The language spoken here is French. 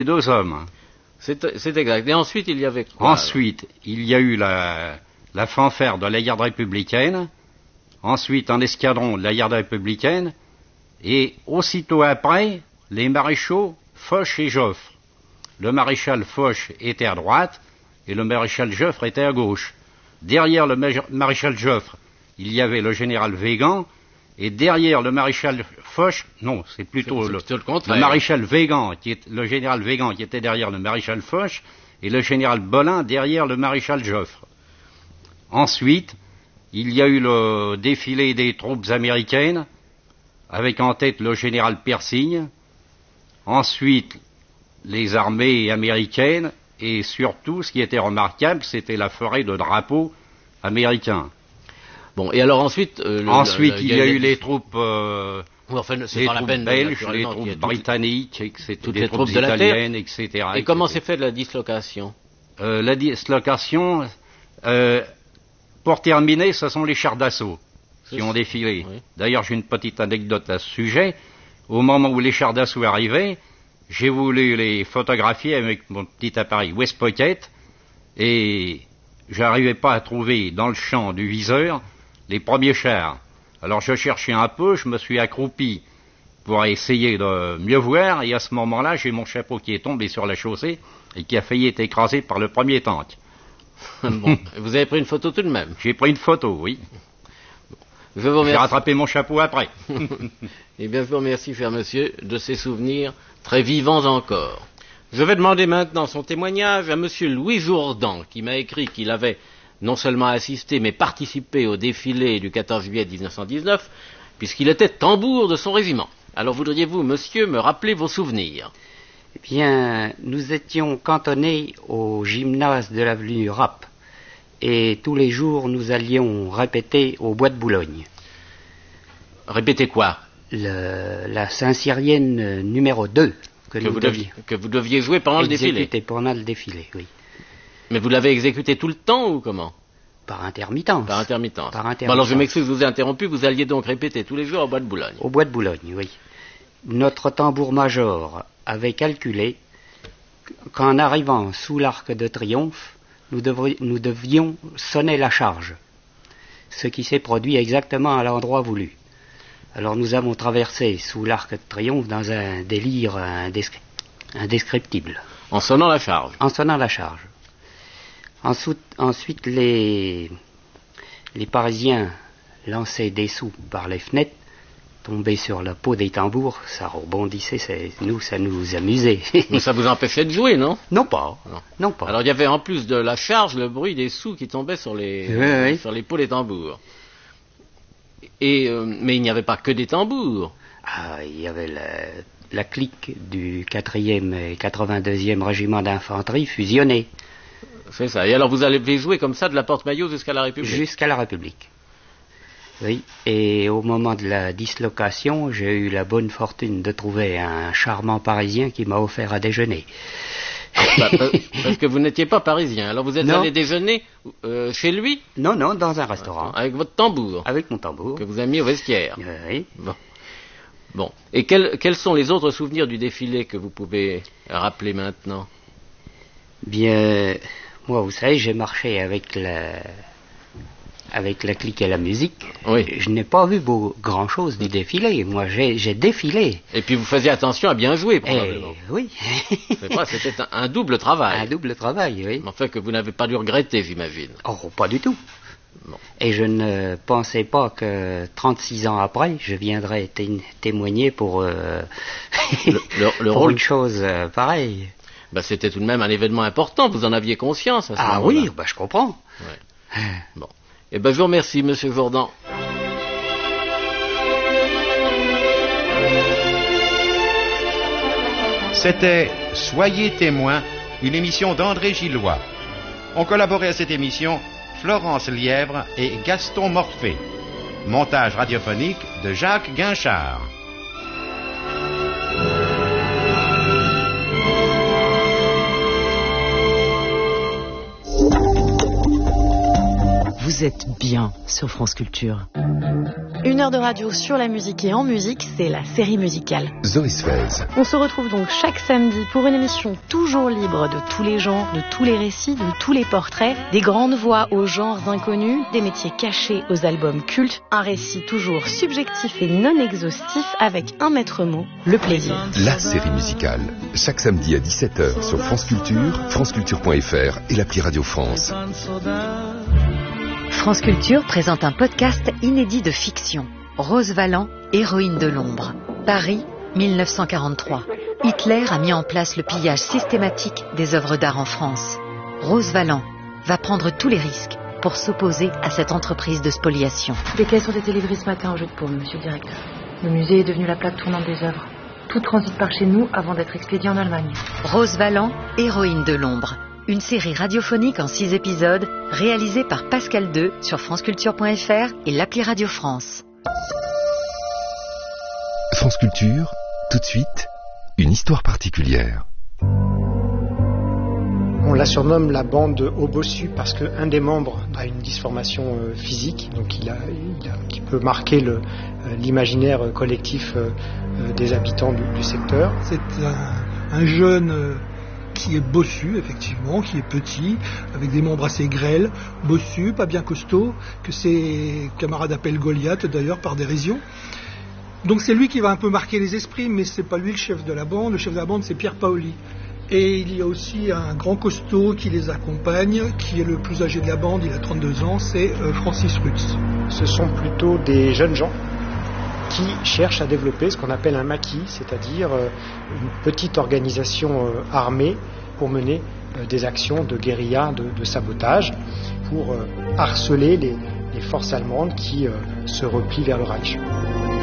2 hommes. C'est exact. Et ensuite, il y avait quoi? Ensuite, il y a eu la fanfare de la garde républicaine. Ensuite, un escadron de la garde républicaine. Et aussitôt après, les maréchaux Foch et Joffre. Le maréchal Foch était à droite et le maréchal Joffre était à gauche. Derrière le maréchal Joffre, il y avait le général Weygand, et derrière le maréchal Foch, non, c'est plutôt le maréchal Weygand, le général Weygand qui était derrière le maréchal Foch, et le général Bolin derrière le maréchal Joffre. Ensuite, il y a eu le défilé des troupes américaines, avec en tête le général Persigne. Ensuite, les armées américaines, et surtout, ce qui était remarquable, c'était la forêt de drapeaux américains. Bon, et alors ensuite... il y a eu les troupes, les troupes belges, les troupes britanniques, etc., toutes les troupes italiennes, etc. Et comment s'est fait la dislocation? La dislocation, pour terminer, ce sont les chars d'assaut qui ont défilé. Oui. D'ailleurs, j'ai une petite anecdote à ce sujet. Au moment où les chars d'assaut arrivaient, j'ai voulu les photographier avec mon petit appareil West Pocket et j'arrivais pas à trouver dans le champ du viseur les premiers chars. Alors je cherchais un peu, je me suis accroupi pour essayer de mieux voir et à ce moment-là, j'ai mon chapeau qui est tombé sur la chaussée et qui a failli être écrasé par le premier tank. Bon, vous avez pris une photo tout de même? J'ai pris une photo, oui. Je vous remercie. J'ai rattrapé mon chapeau après. Eh bien, je vous remercie, cher monsieur, de ces souvenirs très vivants encore. Je vais demander maintenant son témoignage à monsieur Louis Jourdan, qui m'a écrit qu'il avait non seulement assisté, mais participé au défilé du 14 juillet 1919, puisqu'il était tambour de son régiment. Alors, voudriez-vous, monsieur, me rappeler vos souvenirs? Eh bien, nous étions cantonnés au gymnase de l'avenue Rapp. Et tous les jours, nous allions répéter au bois de Boulogne. Répéter quoi? La Saint-Cyrienne numéro 2 que vous deviez jouer pendant le défilé. Exécuter pendant le défilé, oui. Mais vous l'avez exécuté tout le temps ou comment? Par intermittence. Par intermittence. Bon, alors je m'excuse, je vous ai interrompu, vous alliez donc répéter tous les jours au bois de Boulogne. Au bois de Boulogne, oui. Notre tambour-major avait calculé qu'en arrivant sous l'Arc de Triomphe, nous devions sonner la charge, ce qui s'est produit exactement à l'endroit voulu. Alors nous avons traversé sous l'Arc de Triomphe dans un délire indescriptible. En sonnant la charge? En sonnant la charge. Ensuite les Parisiens lançaient des sous par les fenêtres, tombaient sur la peau des tambours, ça rebondissait, ça nous amusait. Mais ça vous empêchait de jouer, non? Non pas. Non pas. Alors il y avait en plus de la charge le bruit des sous qui tombaient sur les peaux des tambours. Mais il n'y avait pas que des tambours. Ah, il y avait la clique du 4e et 82e régiment d'infanterie fusionnés. C'est ça. Et alors vous allez jouer comme ça de la Porte-Maillot jusqu'à la République? Jusqu'à la République. Oui, et au moment de la dislocation, j'ai eu la bonne fortune de trouver un charmant Parisien qui m'a offert à déjeuner. Parce que vous n'étiez pas Parisien, alors vous êtes allé déjeuner chez lui? Non, dans un restaurant. Avec votre tambour? Avec mon tambour. Que vous avez mis au vestiaire? Oui. Bon. Et quels sont les autres souvenirs du défilé que vous pouvez rappeler maintenant? Bien, moi, vous savez, j'ai marché avec la clique et la musique. Oui. Je n'ai pas vu grand-chose du défilé. Moi, j'ai défilé. Et puis vous faisiez attention à bien jouer, probablement. Oui. C'était un double travail. Un double travail, oui. Enfin, que vous n'avez pas dû regretter, j'imagine. Oh, pas du tout. Bon. Et je ne pensais pas que 36 ans après, je viendrais témoigner pour le rôle, une chose pareille. C'était tout de même un événement important. Vous en aviez conscience à ce moment-là. Ah oui, je comprends. Ouais. Bon. Eh bien, je vous remercie, monsieur Jourdan. C'était Soyez témoins, une émission d'André Gillois. Ont collaboré à cette émission Florence Lièvre et Gaston Morphée. Montage radiophonique de Jacques Guinchard. Vous êtes bien sur France Culture. 1 heure de radio sur la musique et en musique, c'est la série musicale. Zoé Sfez. On se retrouve donc chaque samedi pour une émission toujours libre de tous les genres, de tous les récits, de tous les portraits, des grandes voix aux genres inconnus, des métiers cachés aux albums cultes, un récit toujours subjectif et non exhaustif avec un maître mot, le plaisir. La série musicale, chaque samedi à 17h sur France Culture, franceculture.fr et l'appli Radio France. France Culture présente un podcast inédit de fiction. Rose Valland, héroïne de l'ombre. Paris, 1943. Hitler a mis en place le pillage systématique des œuvres d'art en France. Rose Valland va prendre tous les risques pour s'opposer à cette entreprise de spoliation. Les caisses ont été livrées ce matin au jeu de paume, monsieur le directeur. Le musée est devenu la plaque tournante des œuvres. Tout transite par chez nous avant d'être expédié en Allemagne. Rose Valland, héroïne de l'ombre. Une série radiophonique en 6 épisodes, réalisée par Pascal II sur franceculture.fr et l'appli Radio France. France Culture, tout de suite, une histoire particulière. On la surnomme la bande au bossu parce qu'un des membres a une dysformation physique, donc qui peut marquer l'imaginaire collectif des habitants du secteur. C'est un jeune qui est bossu, effectivement, qui est petit, avec des membres assez grêles, bossu, pas bien costaud, que ses camarades appellent Goliath, d'ailleurs, par dérision. Donc c'est lui qui va un peu marquer les esprits, mais c'est pas lui le chef de la bande. Le chef de la bande, c'est Pierre Paoli. Et il y a aussi un grand costaud qui les accompagne, qui est le plus âgé de la bande, il a 32 ans, c'est Francis Rutz. Ce sont plutôt des jeunes gens qui cherchent à développer ce qu'on appelle un maquis, c'est-à-dire une petite organisation armée pour mener des actions de guérilla, de sabotage, pour harceler les forces allemandes qui se replient vers le Reich.